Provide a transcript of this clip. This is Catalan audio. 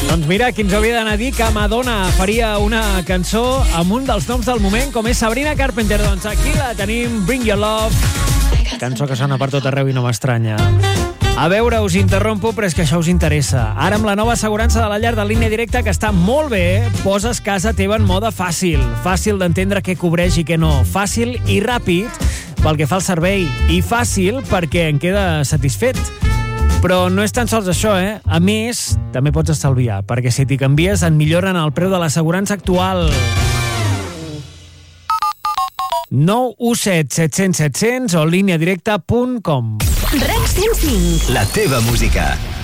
Doncs mira, qui ens hauria d'anar a dir que Madonna faria una cançó amb un dels noms del moment, com és Sabrina Carpenter. Doncs aquí la tenim, Bring Your Love, cançó que sona per tot arreu i no m'estranya. A veure, us interrompo, però és que això us interessa. Ara amb la nova assegurança de la llar de Línia Directa, que està molt bé, poses casa teva en mode fàcil. Fàcil d'entendre què cobreix i què no. Fàcil i ràpid pel que fa al servei. I fàcil perquè en queda satisfet. Però no és tan sols això, A més, també pots estalviar, perquè si t'hi canvies et milloren el preu de l'assegurança actual. 917 700 700 o lineadirecta.com. REC 105. La teva música.